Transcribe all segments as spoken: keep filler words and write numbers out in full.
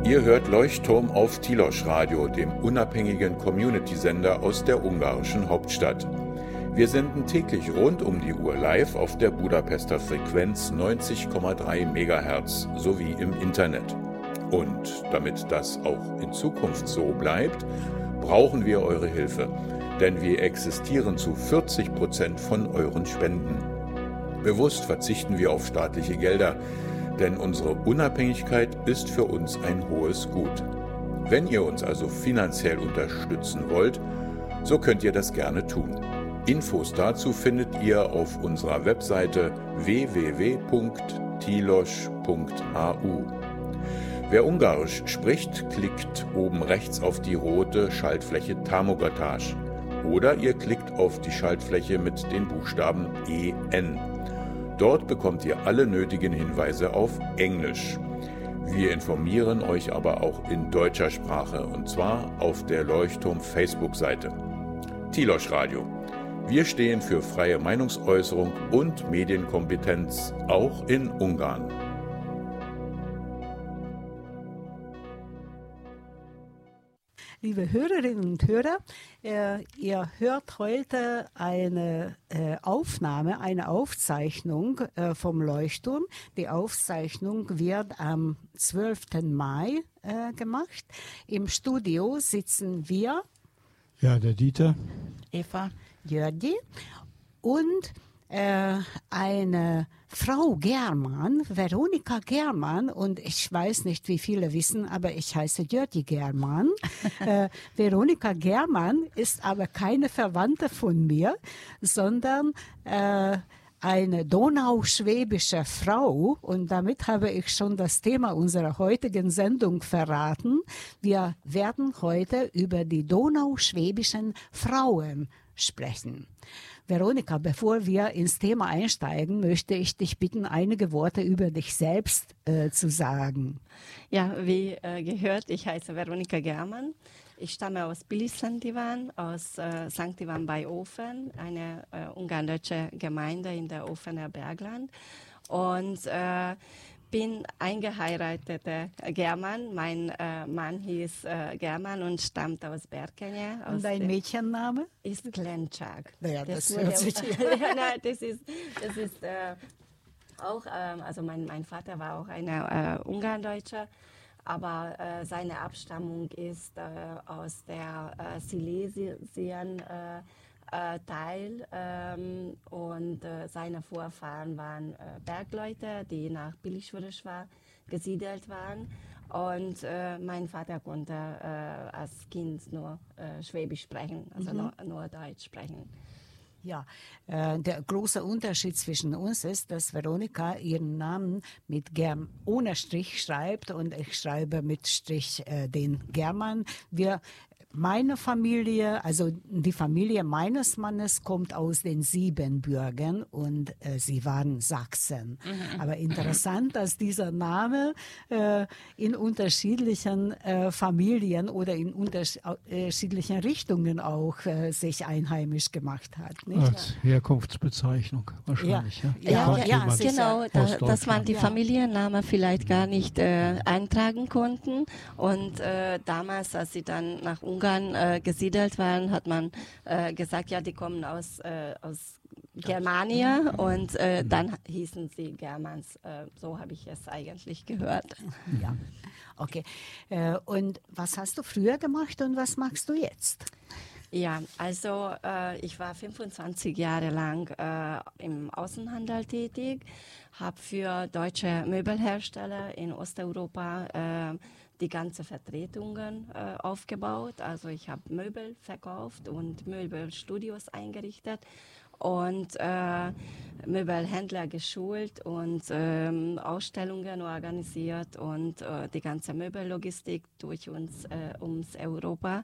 Ihr hört Leuchtturm auf Tilos Radio, dem unabhängigen Community-Sender aus der ungarischen Hauptstadt. Wir senden täglich rund um die Uhr live auf der Budapester Frequenz neunzig Komma drei Megahertz sowie im Internet. Und damit das auch in Zukunft so bleibt, brauchen wir eure Hilfe, denn wir existieren zu vierzig Prozent von euren Spenden. Bewusst verzichten wir auf staatliche Gelder, denn unsere Unabhängigkeit ist für uns ein hohes Gut. Wenn ihr uns also finanziell unterstützen wollt, so könnt ihr das gerne tun. Infos dazu findet ihr auf unserer Webseite w w w punkt tilos punkt h u. Wer Ungarisch spricht, klickt oben rechts auf die rote Schaltfläche Támogatás oder ihr klickt auf die Schaltfläche mit den Buchstaben E N. Dort bekommt ihr alle nötigen Hinweise auf Englisch. Wir informieren euch aber auch in deutscher Sprache, und zwar auf der Leuchtturm Facebook-Seite. Tilos Radio. Wir stehen für freie Meinungsäußerung und Medienkompetenz, auch in Ungarn. Liebe Hörerinnen und Hörer, äh, ihr hört heute eine äh, Aufnahme, eine Aufzeichnung äh, vom Leuchtturm. Die Aufzeichnung wird am zwölften Mai äh, gemacht. Im Studio sitzen wir, ja, der Dieter, Eva, Jörgi und äh, eine Frau Germann, Veronika Germann, und ich weiß nicht, wie viele wissen, aber ich heiße Jörgi Germann. äh, Veronika Germann ist aber keine Verwandte von mir, sondern äh, eine donauschwäbische Frau, und damit habe ich schon das Thema unserer heutigen Sendung verraten. Wir werden heute über die donauschwäbischen Frauen sprechen. Veronika, bevor wir ins Thema einsteigen, möchte ich dich bitten, einige Worte über dich selbst äh, zu sagen. Ja, wie äh, gehört, ich heiße Veronika Germann. Ich stamme aus Bilisland-Divan, aus äh, Sankt Ivan bei Ofen, eine äh, ungardeutsche Gemeinde in der Ofener Bergland. Und äh, bin eingeheirateter German. Mein äh, Mann hieß äh, German und stammt aus Berkenje. Und dein Mädchenname? Ist Glenchak. Ja, das, das, hört sich ja, nein, das ist, das ist äh, auch, ähm, also mein, mein Vater war auch ein äh, Ungardeutscher, aber äh, seine Abstammung ist äh, aus der äh, Silesien äh, Äh, Teil ähm, und äh, seine Vorfahren waren äh, Bergleute, die nach Biliș-Vârăș gesiedelt waren, und äh, mein Vater konnte äh, als Kind nur äh, Schwäbisch sprechen, also mhm. nur, nur Deutsch sprechen. Ja, äh, der große Unterschied zwischen uns ist, dass Veronika ihren Namen mit Germ ohne Strich schreibt und ich schreibe mit Strich äh, den German. Wir Meine Familie, also die Familie meines Mannes, kommt aus den Siebenbürgen und äh, sie waren Sachsen. Mhm. Aber interessant, dass dieser Name äh, in unterschiedlichen äh, Familien oder in unterschiedlichen Richtungen auch äh, sich einheimisch gemacht hat. Nicht? Als Herkunftsbezeichnung wahrscheinlich. Ja, ja, ja, ja genau, da, dass man die Familiennamen vielleicht gar nicht äh, eintragen konnten. Und äh, damals, als sie dann nach Ungarn Äh, gesiedelt waren, hat man äh, gesagt, ja, die kommen aus, äh, aus Germania, und äh, dann hießen sie Germans. Äh, so habe ich es eigentlich gehört. Ja, okay. Äh, und was hast du früher gemacht und was machst du jetzt? Ja, also äh, ich war fünfundzwanzig Jahre lang äh, im Außenhandel tätig, habe für deutsche Möbelhersteller in Osteuropa äh, die ganze Vertretungen äh, aufgebaut. Also ich habe Möbel verkauft und Möbelstudios eingerichtet und äh, Möbelhändler geschult und ähm, Ausstellungen organisiert und äh, die ganze Möbellogistik durch uns äh, ums Europa.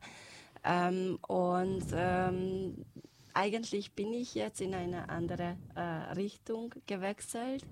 Ähm, und ähm, eigentlich bin ich jetzt in eine andere äh, Richtung gewechselt.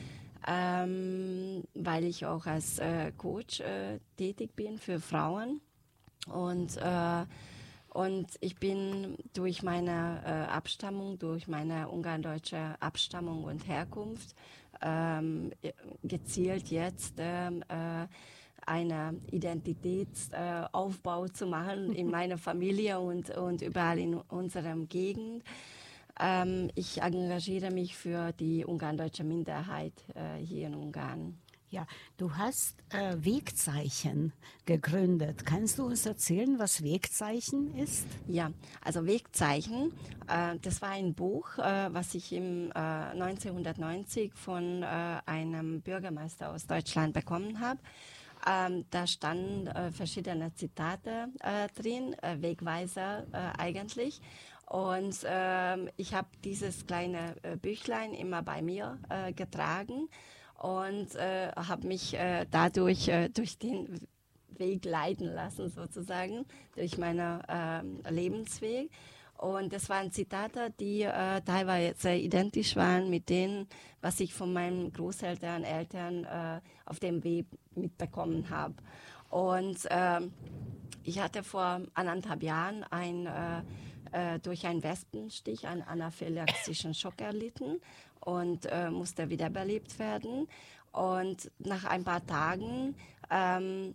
Ähm, weil ich auch als äh, Coach äh, tätig bin für Frauen. Und, äh, und ich bin durch meine äh, Abstammung, durch meine ungardeutsche Abstammung und Herkunft ähm, gezielt jetzt ähm, äh, einen Identitätsaufbau äh, zu machen in meiner Familie und, und überall in unserer Gegend. Ähm, ich engagiere mich für die ungardeutsche Minderheit äh, hier in Ungarn. Ja, du hast äh, Wegzeichen gegründet. Kannst du uns erzählen, was Wegzeichen ist? Ja, also Wegzeichen, äh, das war ein Buch, äh, was ich im äh, neunzehnhundertneunzig von äh, einem Bürgermeister aus Deutschland bekommen habe. Ähm, da standen äh, verschiedene Zitate äh, drin, äh, Wegweiser äh, eigentlich. Und äh, ich habe dieses kleine äh, Büchlein immer bei mir äh, getragen. Und äh, habe mich äh, dadurch äh, durch den Weg leiten lassen, sozusagen, durch meinen äh, Lebensweg. Und das waren Zitate, die äh, teilweise identisch waren mit denen, was ich von meinen Großeltern, Eltern äh, auf dem Weg mitbekommen habe. Und äh, ich hatte vor anderthalb Jahren ein, äh, äh, durch einen Wespenstich einen anaphylaktischen Schock erlitten und äh, musste wiederbelebt werden. Und nach ein paar Tagen ähm,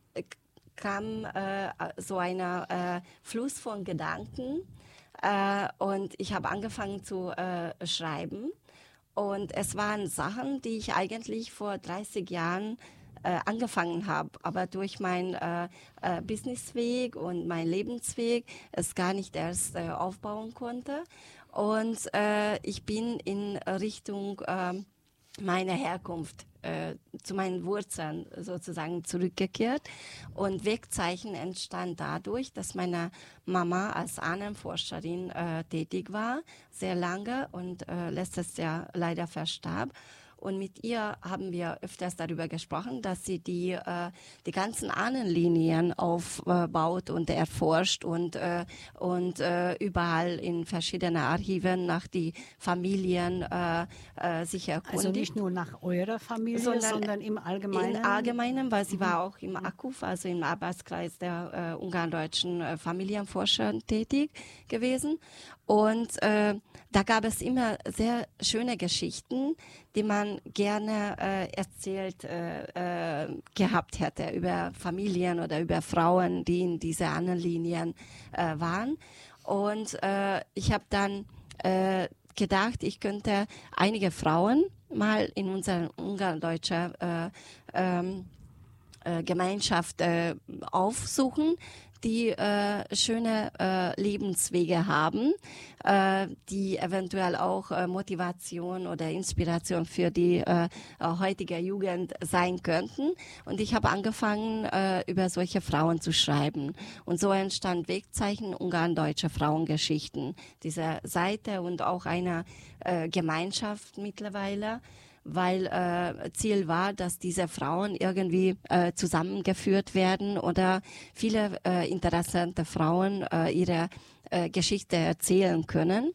kam äh, so ein äh, Fluss von Gedanken äh, und ich habe angefangen zu äh, schreiben. Und es waren Sachen, die ich eigentlich vor dreißig Jahren äh, angefangen habe, aber durch meinen äh, äh, Businessweg und meinen Lebensweg es gar nicht erst äh, aufbauen konnte. Und äh, ich bin in Richtung äh, meiner Herkunft, äh, zu meinen Wurzeln sozusagen zurückgekehrt. Und Wegzeichen entstand dadurch, dass meine Mama als Ahnenforscherin äh, tätig war, sehr lange und äh, letztes Jahr leider verstarb. Und mit ihr haben wir öfters darüber gesprochen, dass sie die, äh, die ganzen Ahnenlinien aufbaut und erforscht und, äh, und äh, überall in verschiedenen Archiven nach die Familien äh, äh, sich erkundigt. Also nicht nur nach eurer Familie, sondern, sondern im Allgemeinen? Im Allgemeinen, weil sie mhm. war auch im A K U F, also im Arbeitskreis der äh, ungardeutschen äh, Familienforscher tätig gewesen. Und äh, da gab es immer sehr schöne Geschichten, die man gerne äh, erzählt äh, äh, gehabt hätte über Familien oder über Frauen, die in diese anderen Linien äh, waren. Und äh, ich habe dann äh, gedacht, ich könnte einige Frauen mal in unserer ungardeutschen äh, ähm, äh, Gemeinschaft äh, aufsuchen, die äh, schöne äh, Lebenswege haben, äh, die eventuell auch äh, Motivation oder Inspiration für die äh, heutige Jugend sein könnten. Und ich habe angefangen, äh, über solche Frauen zu schreiben. Und so entstand Wegzeichen Ungarn-Deutsche Frauengeschichten. Diese Seite und auch eine äh, Gemeinschaft mittlerweile, weil äh, Ziel war, dass diese Frauen irgendwie äh, zusammengeführt werden oder viele äh, interessante Frauen äh, ihre äh, Geschichte erzählen können.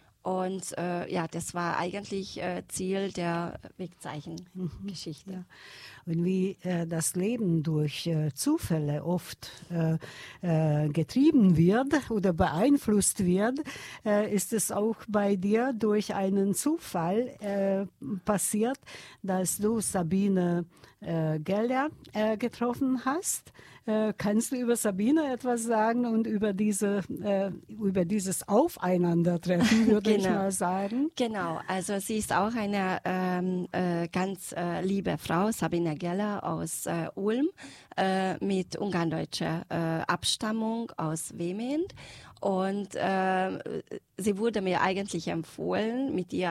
Und äh, ja, das war eigentlich äh, Ziel der Wegzeichengeschichte. Ja. Und wie äh, das Leben durch äh, Zufälle oft äh, äh, getrieben wird oder beeinflusst wird, äh, ist es auch bei dir durch einen Zufall äh, passiert, dass du Sabine äh, Geller äh, getroffen hast. Äh, kannst du über Sabine etwas sagen und über diese äh, über dieses Aufeinandertreffen, würde genau. ich mal sagen? Genau, also sie ist auch eine ähm, äh, ganz äh, liebe Frau, Sabine Geller aus äh, Ulm, äh, mit ungarndeutscher äh, Abstammung aus Vehment. Und äh, sie wurde mir eigentlich empfohlen, mit ihr